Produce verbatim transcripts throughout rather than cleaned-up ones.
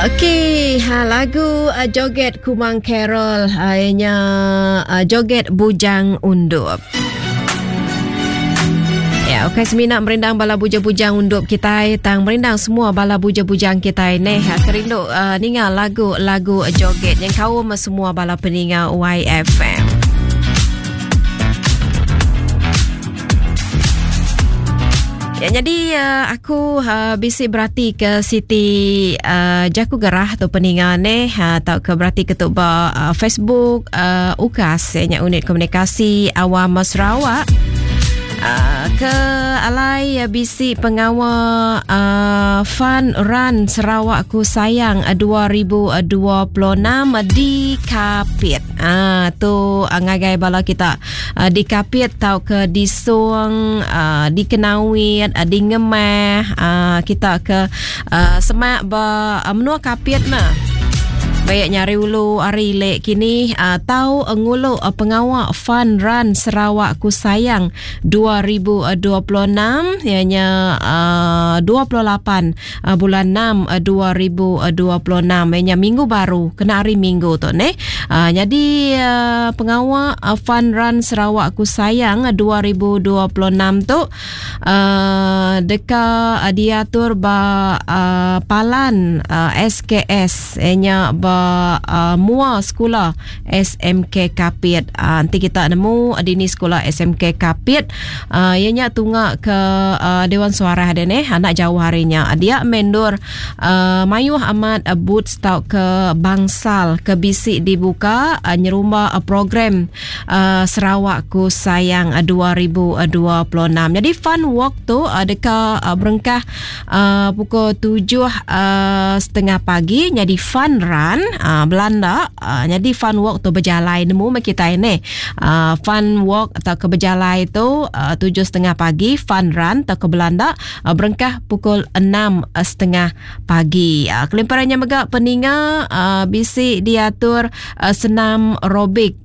Okey, ha, lagu uh, joget Kumang Carol, hanya uh, joget bujang undup. Ya, okey, seminat merindang bala bujang-bujang undup kita, tang merindang semua bala bujang-bujang kita ni. Ha, kerindu uh, ningal lagu-lagu joget yang kau semua bala peningal Y F M. Ya, jadi uh, aku uh, bisik berarti ke Siti uh, Jaku Gerah tu peningan ni uh, atau ke berarti ketua uh, Facebook uh, U K A S ianya Unit Komunikasi Awam Sarawak. Uh, ke alai uh, bisi pengawal uh, Fun Run Sarawak Ku Sayang uh, dua ribu dua puluh enam uh, di Kapit. Ah uh, tu uh, ngagai bala kita uh, di Kapit tau ke di Suang, uh, di Kenawit, uh, di Ngemeh, uh, kita ke uh, semak ba uh, menua Kapit nah. Baik nyari ulu hari lek kini uh, tahu ngulu uh, pengawal Fun Run Sarawak Ku Sayang dua ribu dua puluh enam ianya uh, dua puluh lapan uh, bulan enam uh, dua ribu dua puluh enam ianya minggu baru kena hari minggu tu ne. Uh, jadi uh, pengawal uh, Fun Run Sarawak Ku Sayang uh, dua ribu dua puluh enam tu uh, dekat uh, diatur ba uh, Palan uh, S K S ianya ba Uh, mua sekolah S M K Kapit. Uh, nanti kita nemu dini sekolah S M K Kapit. Uh, ianya tunggak ke uh, Dewan Suara ada ni anak jauh harinya. Dia mendur uh, mayuh amat uh, boots tau ke bangsal ke bisik dibuka uh, nyerumba uh, program uh, Sarawak Ku Sayang uh, dua ribu dua puluh enam. Jadi fun walk tu uh, dekat uh, Berengkah uh, pukul tujuh uh, setengah pagi. Jadi fun run Uh, Belanda uh, jadi fun walk tu berjalan nemu kita ini uh, fun walk atau ke berjalan itu uh, tujuh setengah pagi, fun run atau ke Belanda uh, Berengkah pukul enam uh, setengah pagi. Uh, kelimparannya megak peninga uh, bisik diatur uh, senam aerobik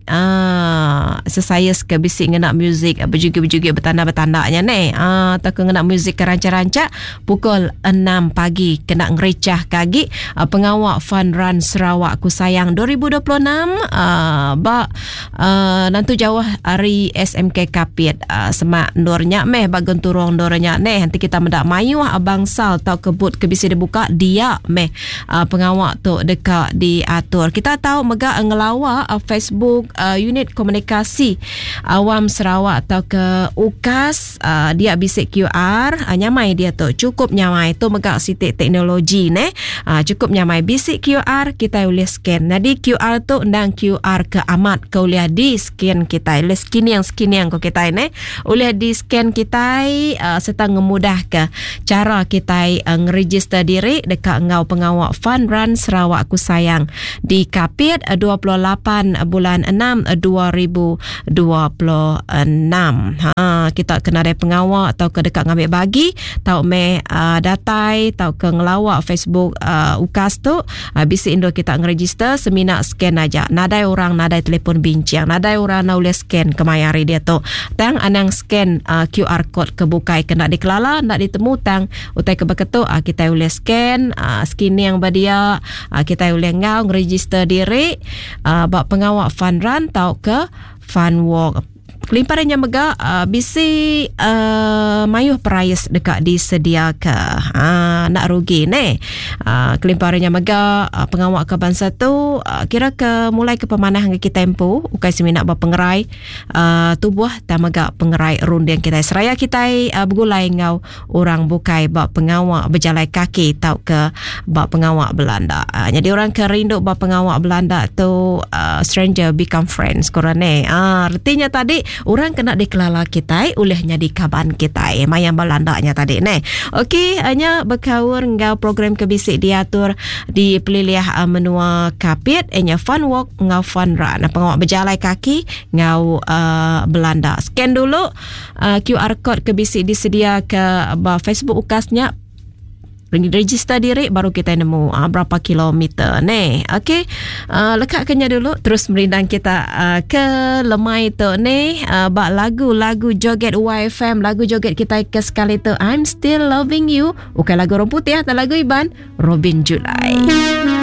uh, exercise ke bisik ngenak muzik uh, berjugi-berjugi bertanda-bertandanya ni uh, atau ke ngenak muzik ke rancak-rancak pukul enam pagi kena ngericah kaki uh, pengawal Fun Run Sarawak Ku Sayang dua ribu dua puluh enam uh, ba uh, nanti jauh hari S M K Kapit uh, semak ndornya meh bagon turung ndornya neh nanti kita mendak mayu bangsal tau kebut kebisi dibuka dia meh uh, pengawak tu dekat diatur. Kita tahu megak ngelawa uh, Facebook uh, Unit Komunikasi Awam Sarawak atau ke U K A S uh, dia bisik Q R uh, nyamai dia tu cukup nyamai tu megak sitik teknologi neh uh, cukup nyamai bisik Q R kita boleh scan. Jadi Q R tu ndang Q R ke amat kau boleh di scan kita. Boleh scan yang scan yang kau kita ini boleh di scan kita uh, serta ngemudah ke cara kita uh, ngeregister diri dekat ngau pengawal Fun Run Sarawak Ku Sayang di Kapit uh, dua puluh lapan bulan enam dua ribu dua puluh enam. Ha, kita kena ada pengawal atau ke dekat ngambil bagi tau me uh, datai tau ke ngelawak Facebook uh, U K A S tu uh, bisi Indo kita ngeregister seminak scan aja. Nadai orang nadai telefon bincang, nadai orang nak boleh scan kemayari dia tu. Tang anang scan uh, Q R code kebukai kena dikelala nak ditemu tang utai ke beketu uh, kita boleh scan uh, skin yang badia uh, kita boleh ngau ngeregister diri uh, bak pengawal Fun Run tau ke Fun Walk. Kelimparannya mega uh, bisi uh, mayuh price dekat disedia ke uh, nak rugi ni uh, kelimparannya mega uh, pengawal ke bangsa tu uh, kira ke mulai ke pemanah ke kita tempo ukai seminak ba pengerai uh, tubuh tak mega pengerai runding kita seraya kita uh, bergulai ngau orang bukai ba pengawal berjalan kaki tau ke ba pengawal Belanda uh, jadi orang ke rindu ba pengawal Belanda tu uh, stranger become friends korang ni uh, artinya tadi orang kena dikelala kita olehnya di kaban kita mayang Belandanya tadi ne. Okey hanya berkaur ngau program kebisik diatur di peliliah uh, menua Kapit enya Fun Walk ngau Fun Run pengawak berjalan kaki ngau uh, Belanda. Scan dulu uh, Q R code kebisik disedia ke uh, Facebook U K A S-nya register diri baru kita nemu uh, berapa kilometer ni. Okey, uh, lekatkannya dulu terus merindang kita uh, ke lemai tu ni uh, bak lagu-lagu joget Y F M, lagu joget kita ke sekali tu I'm Still Loving You, bukan lagu orang putih atau lagu Iban, Robin Julai.